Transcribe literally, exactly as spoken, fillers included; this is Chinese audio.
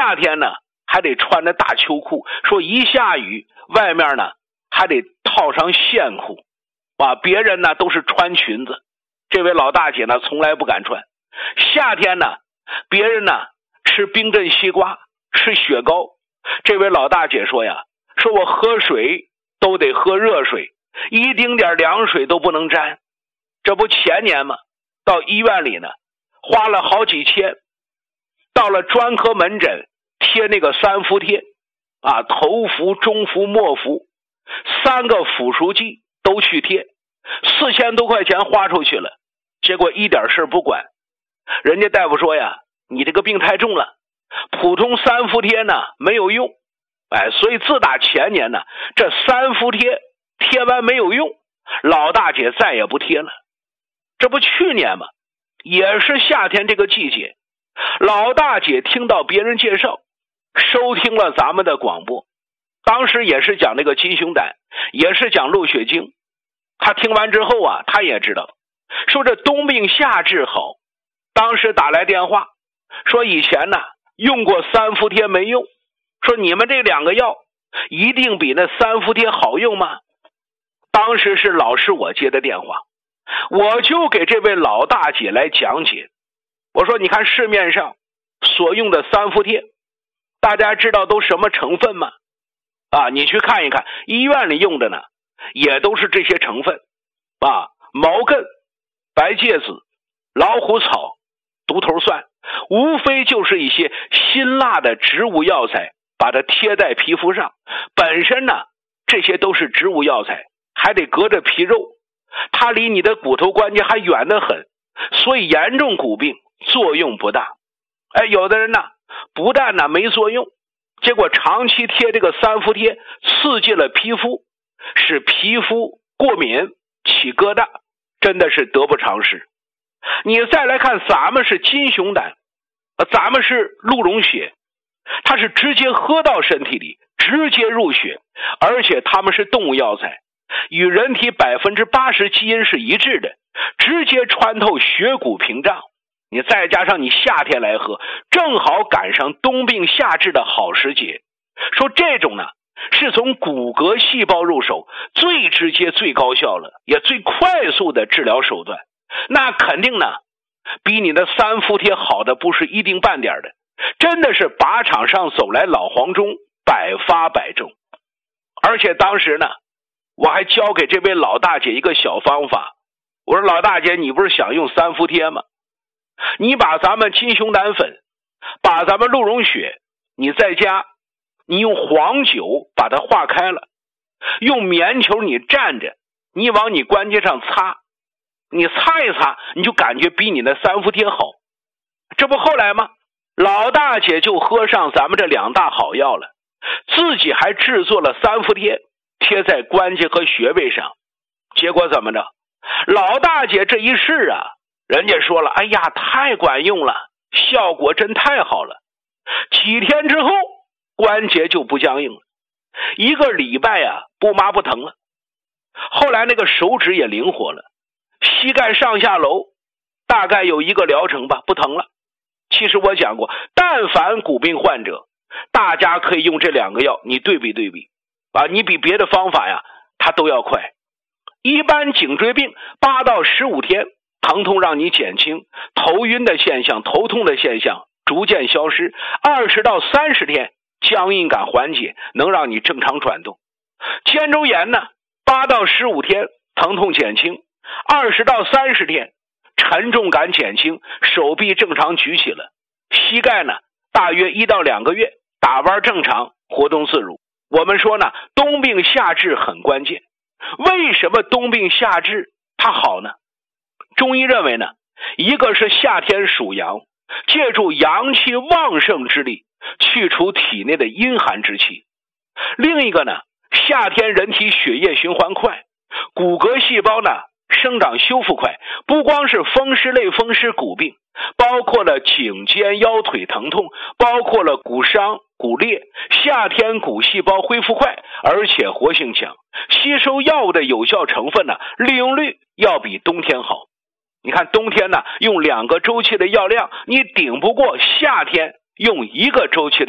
夏天呢还得穿着大秋裤，说一下雨外面呢还得套上线裤啊，别人呢都是穿裙子，这位老大姐呢从来不敢穿。夏天呢别人呢吃冰镇西瓜，吃雪糕，这位老大姐说呀，说我喝水都得喝热水，一丁点凉水都不能沾。这不前年吗，到医院里呢花了好几千，到了专科门诊贴那个三伏贴啊，头伏、中伏、末伏三个辅助剂都去贴，四千多块钱花出去了，结果一点事不管。人家大夫说呀，你这个病太重了，普通三伏贴呢没有用。哎，所以自打前年呢，这三伏贴贴完没有用，老大姐再也不贴了。这不去年吗，也是夏天这个季节，老大姐听到别人介绍，收听了咱们的广播，当时也是讲这个鸡胸胆，也是讲漏血经。他听完之后啊，他也知道，说这冬病夏治好。当时打来电话说，以前呢用过三伏贴没用，说你们这两个药一定比那三伏贴好用吗？当时是老师我接的电话，我就给这位老大姐来讲解。我说你看市面上所用的三伏贴，大家知道都什么成分吗？啊，你去看一看，医院里用的呢也都是这些成分啊，毛茛、白芥子、老虎草、独头蒜，无非就是一些辛辣的植物药材，把它贴在皮肤上。本身呢这些都是植物药材，还得隔着皮肉，它离你的骨头关节还远得很，所以严重骨病作用不大。哎，有的人呢不但呢没作用，结果长期贴这个三伏贴，刺激了皮肤，使皮肤过敏起疙瘩，真的是得不偿失。你再来看咱们是金熊胆，咱们是鹿茸血，它是直接喝到身体里，直接入血，而且它们是动物药材，与人体 百分之八十 基因是一致的，直接穿透血骨屏障。你再加上你夏天来喝，正好赶上冬病夏治的好时节。说这种呢是从骨骼细胞入手，最直接最高效了，也最快速的治疗手段，那肯定呢比你的三伏贴好的不是一丁半点的，真的是靶场上走来老黄忠，百发百中。而且当时呢我还教给这位老大姐一个小方法，我说老大姐，你不是想用三伏贴吗？你把咱们金熊胆粉，把咱们鹿茸血，你在家你用黄酒把它化开了，用棉球你蘸着，你往你关节上擦，你擦一擦，你就感觉比你的三伏贴好。这不后来吗？老大姐就喝上咱们这两大好药了，自己还制作了三伏贴，贴在关节和穴位上。结果怎么着？老大姐这一试啊，人家说了，哎呀，太管用了，效果真太好了。几天之后关节就不僵硬了，一个礼拜啊不麻不疼了。后来那个手指也灵活了，膝盖上下楼大概有一个疗程吧，不疼了。其实我讲过，但凡骨病患者，大家可以用这两个药，你对比对比啊，你比别的方法呀它都要快。一般颈椎病八到十五天疼痛让你减轻，头晕的现象、头痛的现象逐渐消失，二十到三十天僵硬感缓解，能让你正常转动。肩周炎呢八到十五天疼痛减轻，二十到三十天沉重感减轻，手臂正常举起了。膝盖呢大约一到两个月打弯正常，活动自如。我们说呢冬病夏治很关键。为什么冬病夏治它好呢？中医认为呢，一个是夏天属阳，借助阳气旺盛之力去除体内的阴寒之气。另一个呢，夏天人体血液循环快，骨骼细胞呢生长修复快，不光是风湿类风湿骨病，包括了颈肩腰腿疼痛，包括了骨伤骨裂，夏天骨细胞恢复快，而且活性强，吸收药物的有效成分呢利用率要比冬天好。你看冬天呢用两个周期的药量，你顶不过夏天用一个周期的